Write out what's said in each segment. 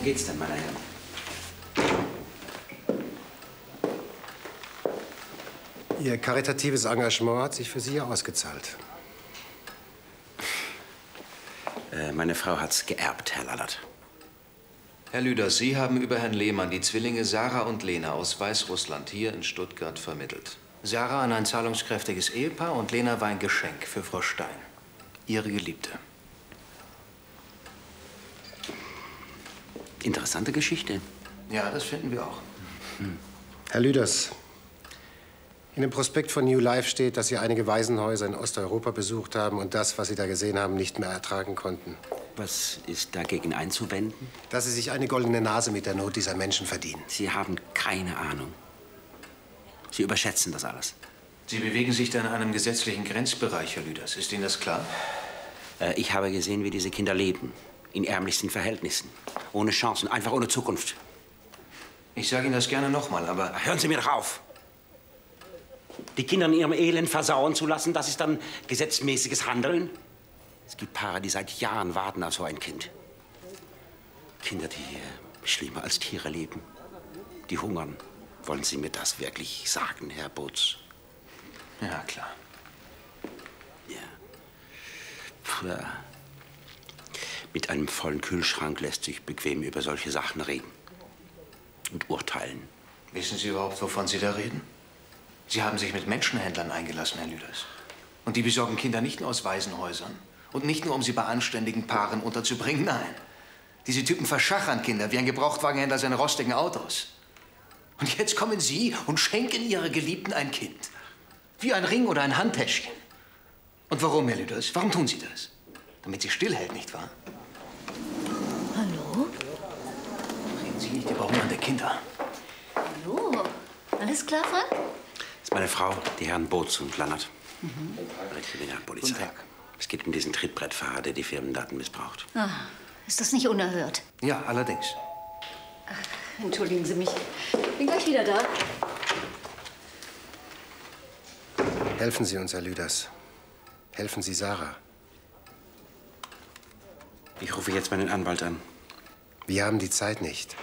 geht's denn, meine Herren? Ihr karitatives Engagement hat sich für Sie ja ausgezahlt. Meine Frau hat's geerbt, Herr Lallert. Herr Lüders, Sie haben über Herrn Lehmann die Zwillinge Sarah und Lena aus Weißrussland hier in Stuttgart vermittelt. Sarah an ein zahlungskräftiges Ehepaar und Lena war ein Geschenk für Frau Stein, Ihre Geliebte. Interessante Geschichte. Ja, das finden wir auch. Herr Lüders, in dem Prospekt von New Life steht, dass Sie einige Waisenhäuser in Osteuropa besucht haben und das, was Sie da gesehen haben, nicht mehr ertragen konnten. Was ist dagegen einzuwenden? Dass Sie sich eine goldene Nase mit der Not dieser Menschen verdienen. Sie haben keine Ahnung. Sie überschätzen das alles. Sie bewegen sich da in einem gesetzlichen Grenzbereich, Herr Lüders. Ist Ihnen das klar? Ich habe gesehen, wie diese Kinder leben. In ärmlichsten Verhältnissen. Ohne Chancen, einfach ohne Zukunft. Ich sage Ihnen das gerne nochmal, aber... Hören Sie mir doch auf! Die Kinder in ihrem Elend versauen zu lassen, das ist dann gesetzmäßiges Handeln? Es gibt Paare, die seit Jahren warten auf so ein Kind. Kinder, die schlimmer als Tiere leben. Die hungern. Wollen Sie mir das wirklich sagen, Herr Butz? Ja, klar. Ja. Mit einem vollen Kühlschrank lässt sich bequem über solche Sachen reden. Und urteilen. Wissen Sie überhaupt, wovon Sie da reden? Sie haben sich mit Menschenhändlern eingelassen, Herr Lüders. Und die besorgen Kinder nicht nur aus Waisenhäusern. Und nicht nur, um sie bei anständigen Paaren unterzubringen, nein. Diese Typen verschachern Kinder wie ein Gebrauchtwagenhändler seine rostigen Autos. Und jetzt kommen Sie und schenken Ihrer Geliebten ein Kind. Wie ein Ring oder ein Handtäschchen. Und warum, Herr Lüders? Warum tun Sie das? Damit sie stillhält, nicht wahr? Hallo? Reden Sie nicht über hungernde Kinder. Hallo? Alles klar, Frank? Das ist meine Frau, die Herren Boots und Lannert. Kriminalpolizei. Guten Tag. Es geht um diesen Trittbrettfahrer, der die Firmendaten missbraucht. Ah, ist das nicht unerhört? Ja, allerdings. Entschuldigen Sie mich. Bin gleich wieder da. Helfen Sie uns, Herr Lüders. Helfen Sie Sarah. Ich rufe jetzt meinen Anwalt an. Wir haben die Zeit nicht.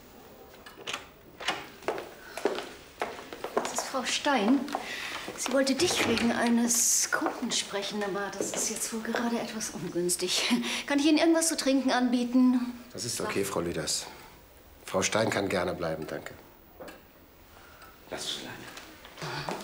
Das ist Frau Stein. Sie wollte dich wegen eines Kunden sprechen, aber das ist jetzt wohl gerade etwas ungünstig. Kann ich Ihnen irgendwas zu trinken anbieten? Das ist okay, Frau Lüders. Frau Stein kann gerne bleiben, danke. Lass es alleine.